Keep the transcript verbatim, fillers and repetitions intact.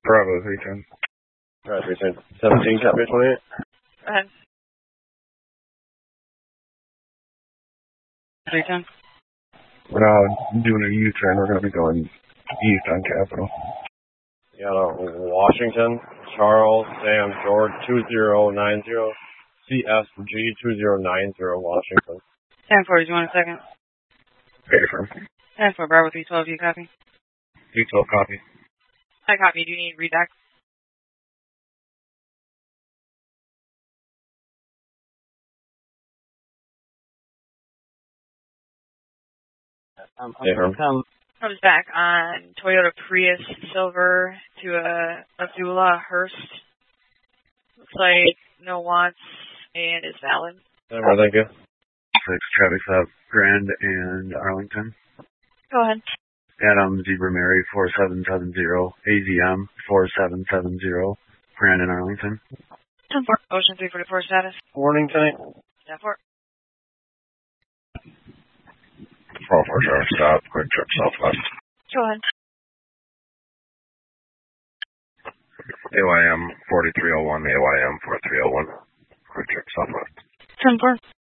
Bravo, three ten. Alright, three ten. seventeen, Captain twenty-eight. Go ahead. three ten. We're now doing a U-turn. We're going to be going east on Capitol. Seattle, Washington, Charles, Sam, George, two zero nine zero, C S G two zero nine zero, Washington. ten four, do you want a second? Okay, firm. ten four, Bravo three twelve, do you copy? three twelve, copy. I copy. Do you need redact? Um, hey, come. Comes back on Toyota Prius Silver to a Abdullah Hurst. Looks like no wants and is valid. Never, thank you. Six traffic stop, Grand and Arlington. Go ahead. Adam Zebra Mary four seven seven zero, A Z M four seven seven zero, Grand and Arlington. ten four. Ocean three forty-four status. Warning tonight. ten four. four four traffic stop, quick trip southwest. Go ahead. A Y M forty-three oh one, A Y M forty-three oh one, quick trip southwest. ten four.